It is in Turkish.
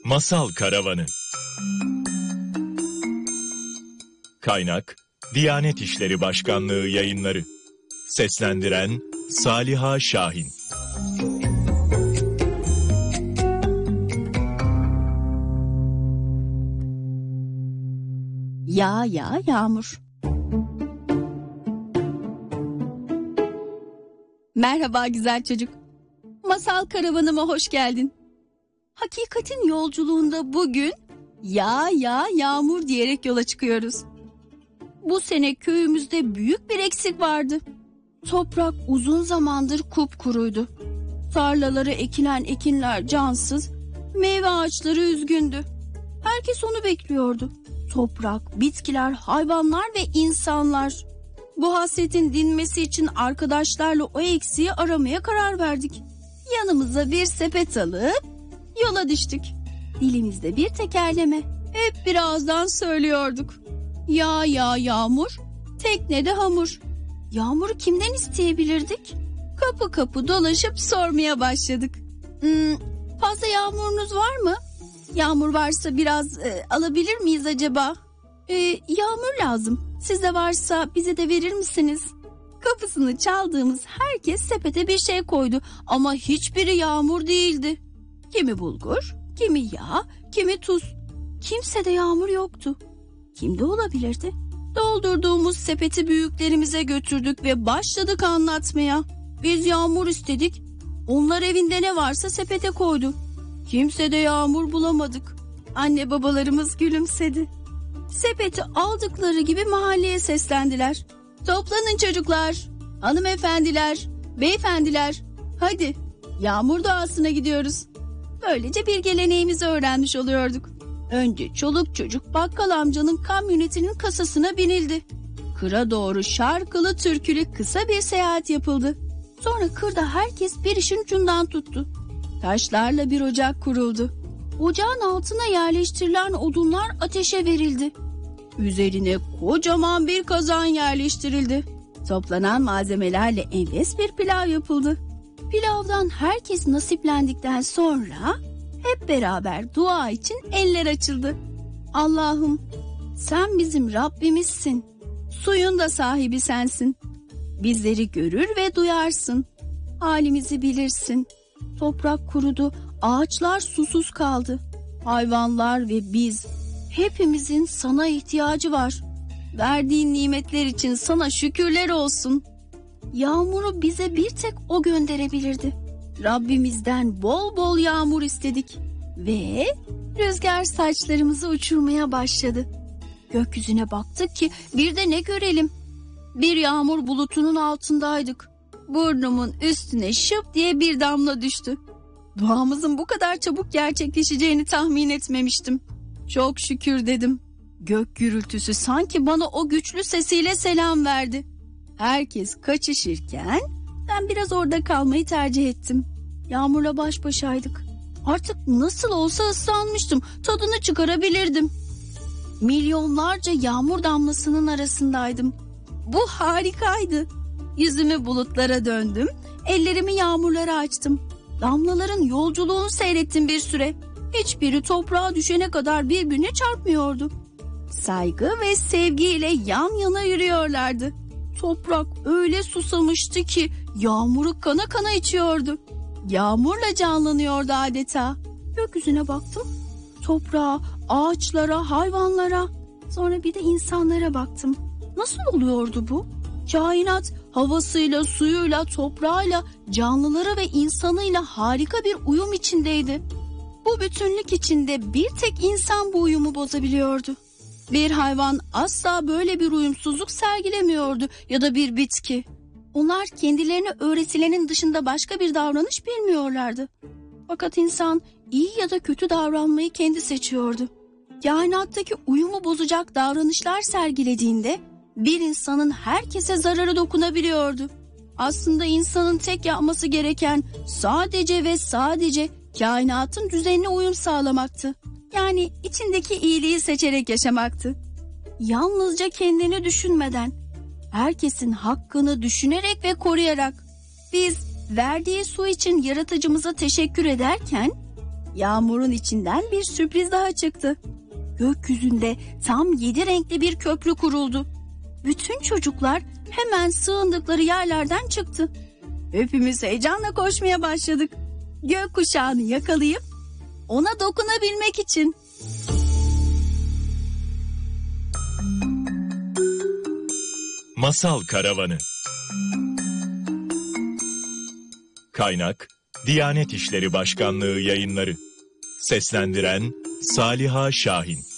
Masal Karavanı. Kaynak: Diyanet İşleri Başkanlığı Yayınları. Seslendiren Saliha Şahin. Yağmur. Merhaba güzel çocuk. Masal karavanıma hoş geldin. Hakikatin yolculuğunda bugün yağmur diyerek yola çıkıyoruz. Bu sene köyümüzde büyük bir eksik vardı. Toprak uzun zamandır kupkuruydu. Tarlalara ekilen ekinler cansız, meyve ağaçları üzgündü. Herkes onu bekliyordu. Toprak, bitkiler, hayvanlar ve insanlar. Bu hasretin dinmesi için arkadaşlarla o eksiği aramaya karar verdik. Yanımıza bir sepet alıp yola düştük. Dilimizde bir tekerleme. Hep bir ağızdan söylüyorduk. Yağmur, teknede hamur. Yağmuru kimden isteyebilirdik? Kapı kapı dolaşıp sormaya başladık. Fazla yağmurunuz var mı? Yağmur varsa biraz alabilir miyiz acaba? Yağmur lazım. Sizde varsa bize de verir misiniz? Kapısını çaldığımız herkes sepete bir şey koydu ama hiçbiri yağmur değildi. Kimi bulgur, kimi yağ, kimi tuz. Kimsede yağmur yoktu. Kimde olabilirdi? Doldurduğumuz sepeti büyüklerimize götürdük ve başladık anlatmaya. Biz yağmur istedik. Onlar evinde ne varsa sepete koydu. Kimsede yağmur bulamadık. Anne babalarımız gülümsedi. Sepeti aldıkları gibi mahalleye seslendiler. Toplanın çocuklar, hanımefendiler, beyefendiler. Hadi yağmur doğasına gidiyoruz. Böylece bir geleneğimizi öğrenmiş oluyorduk. Önce çoluk çocuk bakkal amcanın kamyonetinin kasasına binildi. Kıra doğru şarkılı türkülü kısa bir seyahat yapıldı. Sonra kırda herkes bir işin ucundan tuttu. Taşlarla bir ocak kuruldu. Ocağın altına yerleştirilen odunlar ateşe verildi. Üzerine kocaman bir kazan yerleştirildi. Toplanan malzemelerle enfes bir pilav yapıldı. Pilavdan herkes nasiplendikten sonra hep beraber dua için eller açıldı. Allah'ım, sen bizim Rabbimizsin. Suyun da sahibi sensin. Bizleri görür ve duyarsın. Halimizi bilirsin. Toprak kurudu, ağaçlar susuz kaldı. Hayvanlar ve biz, hepimizin sana ihtiyacı var. Verdiğin nimetler için sana şükürler olsun. Yağmuru bize bir tek o gönderebilirdi. Rabbimizden bol bol yağmur istedik ve rüzgar saçlarımızı uçurmaya başladı. Gökyüzüne baktık ki bir de ne görelim? Bir yağmur bulutunun altındaydık. Burnumun üstüne şıp diye bir damla düştü. Duamızın bu kadar çabuk gerçekleşeceğini tahmin etmemiştim. Çok şükür dedim. Gök gürültüsü sanki bana o güçlü sesiyle selam verdi. Herkes kaçışırken ben biraz orada kalmayı tercih ettim. Yağmurla baş başaydık. Artık nasıl olsa ıslanmıştım. Tadını çıkarabilirdim. Milyonlarca yağmur damlasının arasındaydım. Bu harikaydı. Yüzümü bulutlara döndüm. Ellerimi yağmurlara açtım. Damlaların yolculuğunu seyrettim bir süre. Hiçbiri toprağa düşene kadar birbirine çarpmıyordu. Saygı ve sevgiyle yan yana yürüyorlardı. Toprak öyle susamıştı ki yağmuru kana kana içiyordu. Yağmurla canlanıyordu adeta. Gökyüzüne baktım. Toprağa, ağaçlara, hayvanlara, sonra bir de insanlara baktım. Nasıl oluyordu bu? Kainat havasıyla, suyuyla, toprağıyla, canlıları ve insanıyla harika bir uyum içindeydi. Bu bütünlük içinde bir tek insan bu uyumu bozabiliyordu. Bir hayvan asla böyle bir uyumsuzluk sergilemiyordu ya da bir bitki. Onlar kendilerine öğretilenin dışında başka bir davranış bilmiyorlardı. Fakat insan iyi ya da kötü davranmayı kendi seçiyordu. Kainattaki uyumu bozacak davranışlar sergilediğinde bir insanın herkese zararı dokunabiliyordu. Aslında insanın tek yapması gereken sadece ve sadece kainatın düzenine uyum sağlamaktı. Yani içindeki iyiliği seçerek yaşamaktı. Yalnızca kendini düşünmeden, herkesin hakkını düşünerek ve koruyarak biz verdiği su için yaratıcımıza teşekkür ederken Yağmurun içinden bir sürpriz daha çıktı. Gökyüzünde tam 7 renkli bir köprü kuruldu. Bütün çocuklar hemen sığındıkları yerlerden çıktı. Hepimiz heyecanla koşmaya başladık. Gökkuşağını yakalayıp ona dokunabilmek için. Masal Karavanı. Kaynak: Diyanet İşleri Başkanlığı Yayınları. Seslendiren Saliha Şahin.